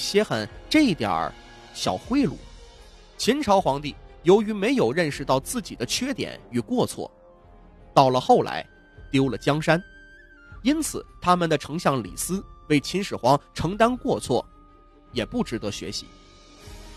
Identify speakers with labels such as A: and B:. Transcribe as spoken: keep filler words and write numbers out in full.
A: 稀罕这点儿小贿赂。秦朝皇帝由于没有认识到自己的缺点与过错，到了后来丢了江山，因此他们的丞相李斯为秦始皇承担过错也不值得学习。